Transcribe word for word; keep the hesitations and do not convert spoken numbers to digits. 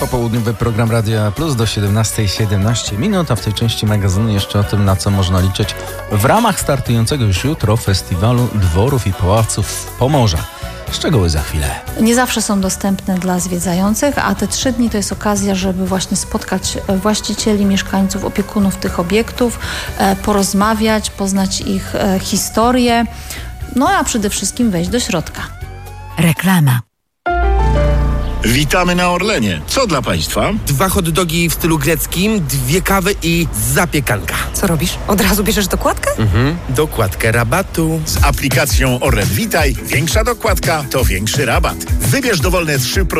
Popołudniowy program Radia Plus do siedemnastej siedemnaście minut, a w tej części magazynu jeszcze o tym, na co można liczyć w ramach startującego już jutro festiwalu dworów i pałaców Pomorza. Szczegóły za chwilę. Nie zawsze są dostępne dla zwiedzających, a te trzy dni to jest okazja, żeby właśnie spotkać właścicieli, mieszkańców, opiekunów tych obiektów, porozmawiać, poznać ich historię, no a przede wszystkim wejść do środka. Reklama. Witamy na Orlenie. Co dla Państwa? Dwa hot dogi w stylu greckim, dwie kawy i zapiekanka. Co robisz? Od razu bierzesz dokładkę? Mhm, dokładkę rabatu. Z aplikacją Orlen Witaj większa dokładka to większy rabat. Wybierz dowolne trzy